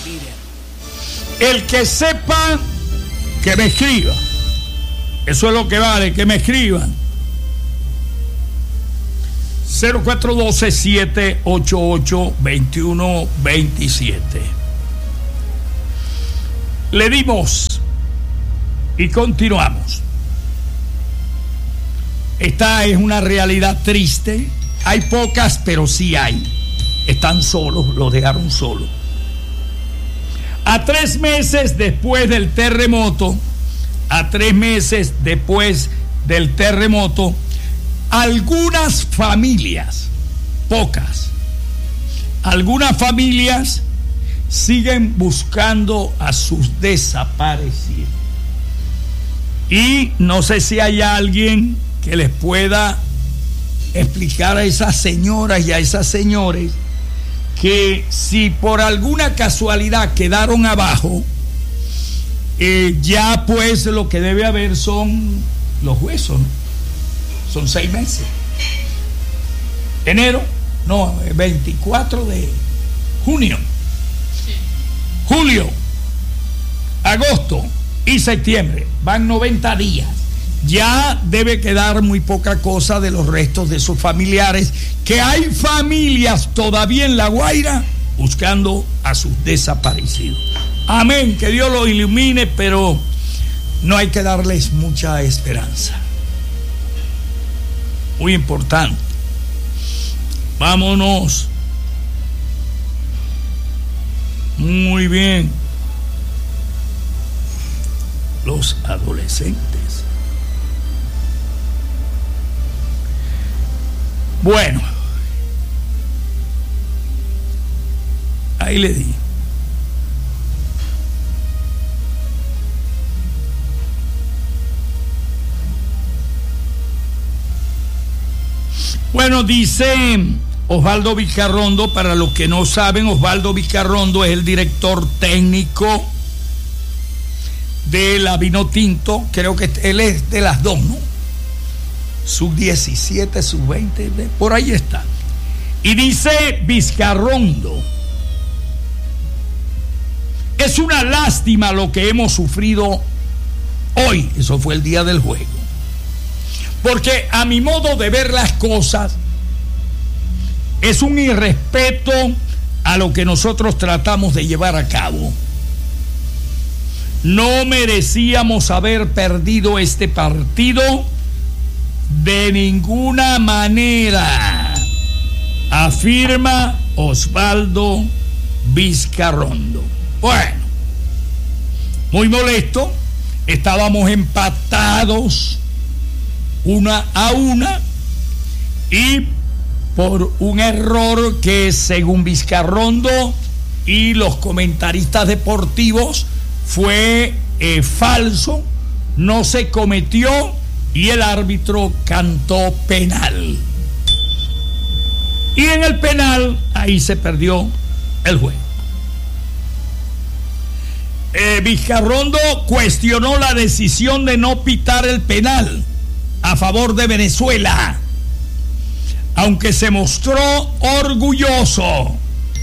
El que sepa, que me escriba. Eso es lo que vale, que me escriban. 0412-788-2127. Le dimos y continuamos. Esta es una realidad triste. Hay pocas, pero sí hay. Están solos, los dejaron solos. A 3 meses después del terremoto, algunas familias, pocas, algunas familias siguen buscando a sus desaparecidos. Y no sé si hay alguien que les pueda explicar a esas señoras y a esos señores que si por alguna casualidad quedaron abajo, ya pues lo que debe haber son los huesos, ¿no? Son 6 meses. 24 de junio, julio, agosto y septiembre, van 90 días. Ya debe quedar muy poca cosa de los restos de sus familiares, que hay familias todavía en La Guaira buscando a sus desaparecidos. Amén, que Dios los ilumine, pero no hay que darles mucha esperanza. Muy importante. Vámonos. Muy bien. Los adolescentes. Bueno, ahí le di. Bueno, dice Osvaldo Vizcarrondo, para los que no saben, Osvaldo Vizcarrondo es el director técnico de la Vinotinto, creo que él es de las dos, ¿no? Sub-17, sub-20, por ahí está. Y dice Vizcarrondo: es una lástima lo que hemos sufrido hoy, eso fue el día del juego, porque a mi modo de ver las cosas es un irrespeto a lo que nosotros tratamos de llevar a cabo. No merecíamos haber perdido este partido de ninguna manera, afirma Osvaldo Vizcarrondo. Bueno, muy molesto, estábamos empatados 1-1 y por un error que según Vizcarrondo y los comentaristas deportivos fue falso, no se cometió y el árbitro cantó penal. Y en el penal ahí se perdió el juego. Vizcarrondo cuestionó la decisión de no pitar el penal a favor de Venezuela, aunque se mostró orgulloso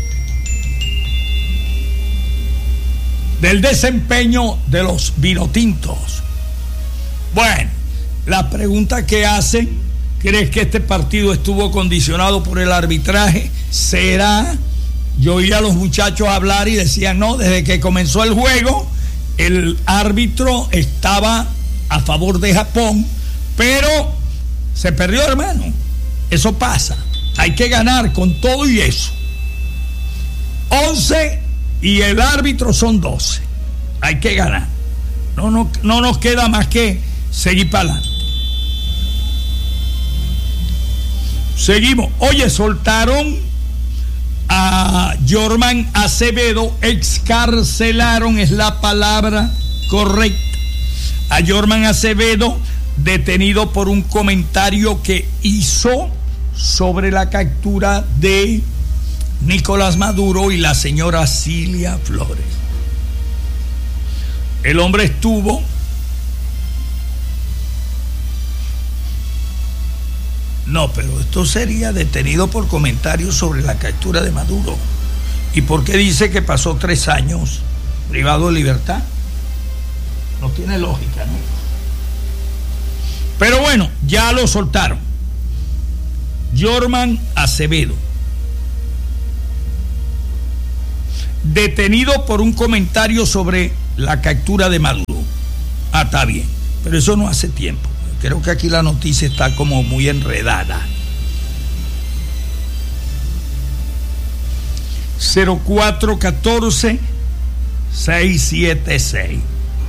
del desempeño de los vinotintos. Bueno, la pregunta que hacen: ¿crees que este partido estuvo condicionado por el arbitraje? ¿Será? Yo oí a los muchachos hablar y decían, no, desde que comenzó el juego el árbitro estaba a favor de Japón, pero se perdió, hermano. Eso pasa, hay que ganar con todo y eso. 11 y el árbitro son 12, hay que ganar. No nos queda más que seguir para adelante. Seguimos. Oye, soltaron a Yorman Acevedo, excarcelaron, es la palabra correcta, a Yorman Acevedo, detenido por un comentario que hizo sobre la captura de Nicolás Maduro y la señora Cilia Flores. El hombre estuvo pero esto sería detenido por comentarios sobre la captura de Maduro. ¿Y por qué dice que pasó 3 años privado de libertad? No tiene lógica, ¿no? Pero bueno, ya lo soltaron. Yorman Acevedo, detenido por un comentario sobre la captura de Maduro. Ah, está bien, pero eso no hace tiempo. Creo que aquí la noticia está como muy enredada. 0414-676.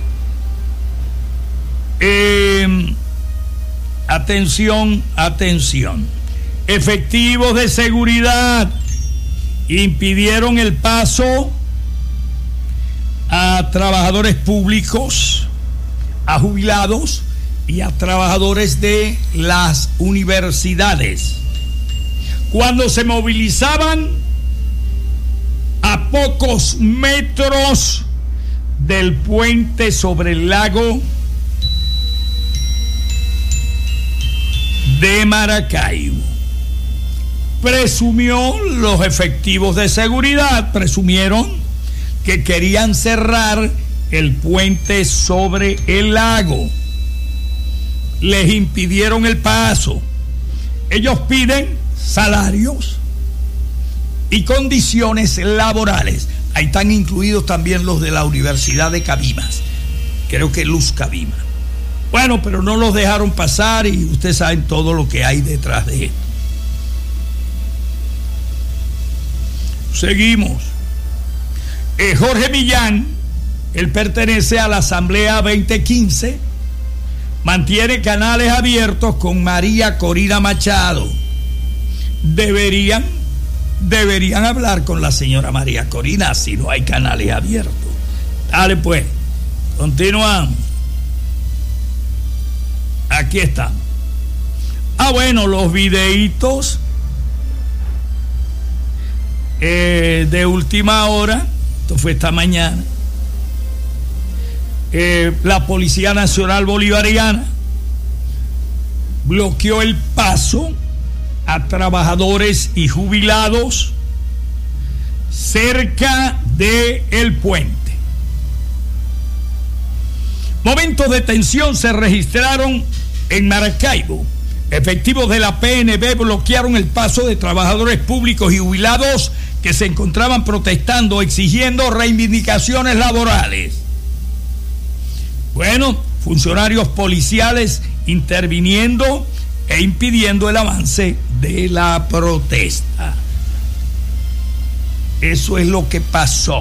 Atención. Efectivos de seguridad impidieron el paso a trabajadores públicos, a jubilados y a trabajadores de las universidades cuando se movilizaban a pocos metros del puente sobre el lago de Maracaibo. Los efectivos de seguridad presumieron que querían cerrar el puente sobre el lago. Les impidieron el paso. Ellos piden salarios y condiciones laborales. Ahí están incluidos también los de la Universidad de Cabimas, creo que Luz Cabima. Bueno, pero no los dejaron pasar y ustedes saben todo lo que hay detrás de esto. Seguimos. Jorge Millán, él pertenece a la Asamblea 2015, mantiene canales abiertos con María Corina Machado. Deberían hablar con la señora María Corina si no hay canales abiertos. Dale pues, continuamos. Aquí estamos. Bueno, los videitos de última hora, esto fue esta mañana. La Policía Nacional Bolivariana bloqueó el paso a trabajadores y jubilados cerca del puente. Momentos de tensión se registraron en Maracaibo. Efectivos de la PNB bloquearon el paso de trabajadores públicos y jubilados que se encontraban protestando, exigiendo reivindicaciones laborales. Bueno, funcionarios policiales interviniendo e impidiendo el avance de la protesta. Eso es lo que pasó.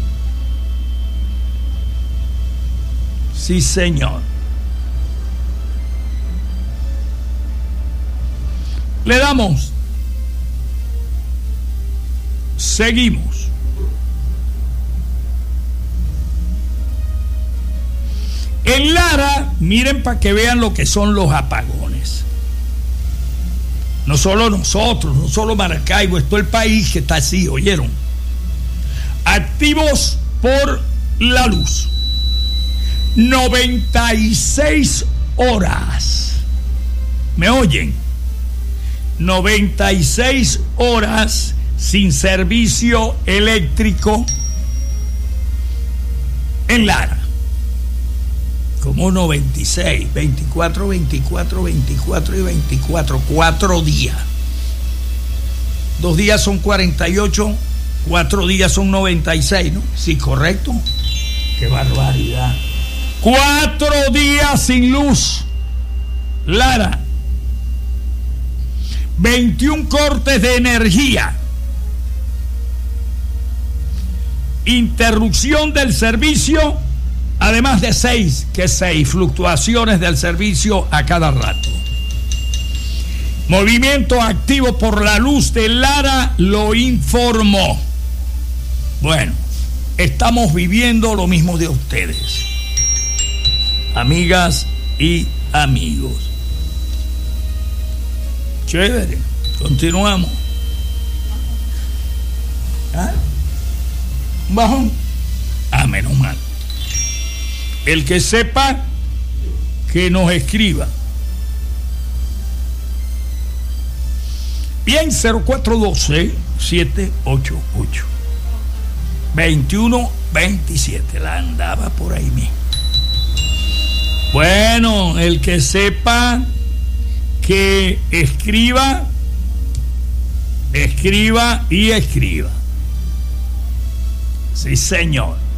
Sí, señor. Le damos. Seguimos. En Lara, miren para que vean lo que son los apagones. No solo nosotros, no solo Maracaibo, es todo el país que está así, ¿oyeron? Activos por la luz. 96 horas. ¿Me oyen? 96 horas sin servicio eléctrico en Lara. Como 96, 24, 24, 24 y 24, 4 días. 2 días son 48, 4 días son 96, ¿no? Sí, correcto. Qué barbaridad. 4 días sin luz. Lara. 21 cortes de energía. Interrupción del servicio, además de 6 fluctuaciones del servicio a cada rato. Movimiento Activo por la Luz de Lara lo informó. Bueno, estamos viviendo lo mismo de ustedes, amigas y amigos. Chévere, continuamos. ¿Un bajón? Menos mal. El que sepa, que nos escriba. Bien, 0412-788. 21-27. La andaba por ahí mismo. Bueno, el que sepa, que escriba y escriba. Sí, señor.